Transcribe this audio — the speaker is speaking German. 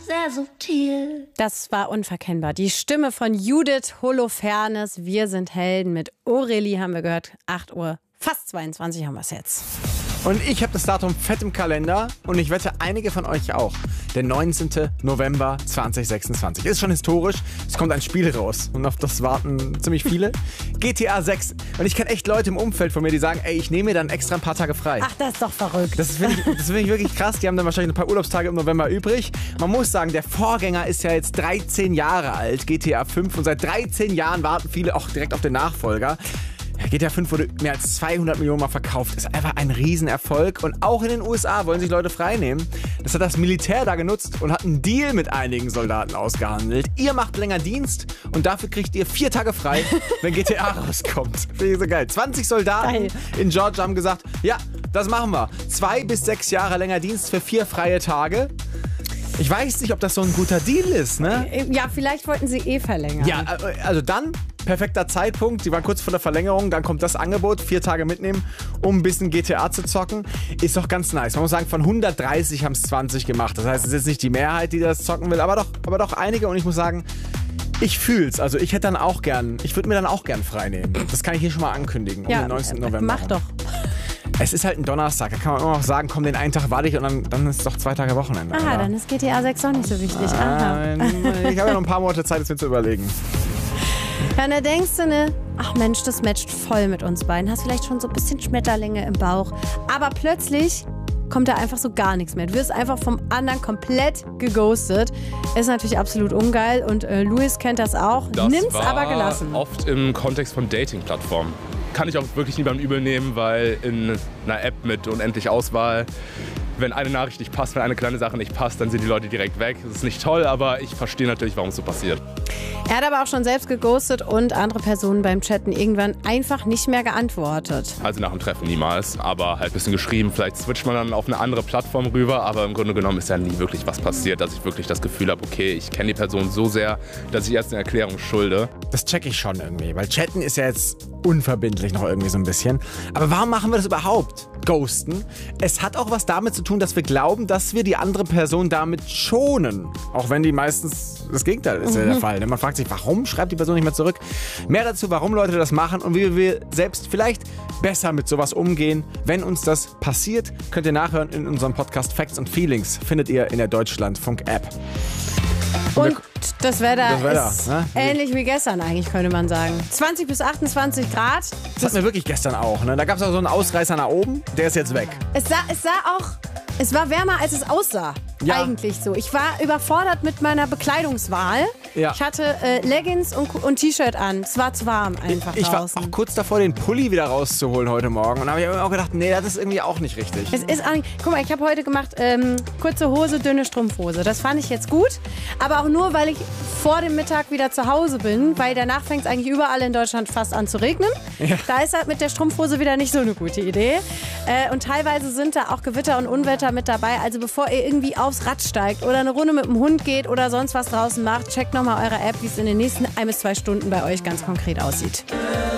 sehr subtil. Das war unverkennbar. Die Stimme von Judith Holofernes. Wir sind Helden. Mit Aurelie haben wir gehört. 8 Uhr, fast 22 haben wir es jetzt. Und ich habe das Datum fett im Kalender und ich wette, einige von euch auch. Der 19. November 2026. Ist schon historisch. Es kommt ein Spiel raus und auf das warten ziemlich viele. GTA 6. Und ich kenne echt Leute im Umfeld von mir, die sagen, ey, ich nehme mir dann extra ein paar Tage frei. Ach, das ist doch verrückt. Das finde ich wirklich krass. Die haben dann wahrscheinlich ein paar Urlaubstage im November übrig. Man muss sagen, der Vorgänger ist ja jetzt 13 Jahre alt, GTA 5. Und seit 13 Jahren warten viele auch direkt auf den Nachfolger. GTA 5 wurde mehr als 200 Millionen Mal verkauft. Ist einfach ein Riesenerfolg. Und auch in den USA wollen sich Leute freinehmen. Das hat das Militär da genutzt und hat einen Deal mit einigen Soldaten ausgehandelt. Ihr macht länger Dienst und dafür kriegt ihr 4 Tage frei, wenn GTA rauskommt. Finde ich so geil. 20 Soldaten in Georgia haben gesagt, ja, das machen wir. 2 bis 6 Jahre länger Dienst für 4 freie Tage. Ich weiß nicht, ob das so ein guter Deal ist, ne? Ja, vielleicht wollten sie verlängern. Ja, also dann, perfekter Zeitpunkt. Sie waren kurz vor der Verlängerung, dann kommt das Angebot, 4 Tage mitnehmen, um ein bisschen GTA zu zocken. Ist doch ganz nice. Man muss sagen, von 130 haben es 20 gemacht. Das heißt, es ist jetzt nicht die Mehrheit, die das zocken will, aber doch einige. Und ich muss sagen, ich fühl's. Also ich würde mir dann auch gern frei nehmen. Das kann ich hier schon mal ankündigen, um den 19. November. Mach doch. Es ist halt ein Donnerstag, da kann man immer noch sagen, komm, den einen Tag warte ich und dann ist es doch 2 Tage Wochenende. Aha, dann ist GTA 6 auch nicht so wichtig. Aha. Ich habe ja noch ein paar Monate Zeit, das mir zu überlegen. Ja, da denkst du, ne? Ach Mensch, das matcht voll mit uns beiden. Hast vielleicht schon so ein bisschen Schmetterlinge im Bauch. Aber plötzlich kommt da einfach so gar nichts mehr. Du wirst einfach vom anderen komplett geghostet. Ist natürlich absolut ungeil und Luis kennt das auch. Nimm's aber gelassen. Oft im Kontext von Dating-Plattformen. Kann ich auch wirklich niemandem übel nehmen, weil in einer App mit unendlich Auswahl, wenn eine Nachricht nicht passt, wenn eine kleine Sache nicht passt, dann sind die Leute direkt weg. Das ist nicht toll, aber ich verstehe natürlich, warum es so passiert. Er hat aber auch schon selbst geghostet und andere Personen beim Chatten irgendwann einfach nicht mehr geantwortet. Also nach dem Treffen niemals, aber halt ein bisschen geschrieben. Vielleicht switcht man dann auf eine andere Plattform rüber, aber im Grunde genommen ist ja nie wirklich was passiert, dass ich wirklich das Gefühl habe, okay, ich kenne die Person so sehr, dass ich erst eine Erklärung schulde. Das check ich schon irgendwie, weil Chatten ist ja jetzt unverbindlich noch irgendwie so ein bisschen. Aber warum machen wir das überhaupt? Ghosten. Es hat auch was damit zu tun, dass wir glauben, dass wir die andere Person damit schonen. Auch wenn die meistens das Gegenteil ist ja der Fall. Man fragt sich, warum schreibt die Person nicht mehr zurück? Mehr dazu, warum Leute das machen und wie wir selbst vielleicht besser mit sowas umgehen. Wenn uns das passiert, könnt ihr nachhören in unserem Podcast Facts and Feelings. Findet ihr in der Deutschlandfunk-App. Und das Wetter ist ne? ähnlich wie gestern eigentlich, könnte man sagen. 20 bis 28 Grad. Das hatten wir wirklich gestern auch. Ne? Da gab es auch so einen Ausreißer nach oben, der ist jetzt weg. Es war wärmer, als es aussah. Ja. Eigentlich so. Ich war überfordert mit meiner Bekleidungswahl. Ja. Ich hatte Leggings und T-Shirt an. Es war zu warm einfach Ich war draußen. auch kurz davor, den Pulli wieder rauszuholen heute Morgen. Und da habe ich auch gedacht, nee, das ist irgendwie auch nicht richtig. Es ist auch nicht, guck mal, ich habe heute gemacht kurze Hose, dünne Strumpfhose. Das fand ich jetzt gut. Aber auch nur, weil ich vor dem Mittag wieder zu Hause bin. Weil danach fängt es eigentlich überall in Deutschland fast an zu regnen. Ja. Da ist halt mit der Strumpfhose wieder nicht so eine gute Idee. Und teilweise sind da auch Gewitter und Unwetter mit dabei. Also bevor ihr irgendwie aufs Rad steigt oder eine Runde mit dem Hund geht oder sonst was draußen macht, checkt nochmal eure App, wie es in den nächsten 1 bis 2 Stunden bei euch ganz konkret aussieht.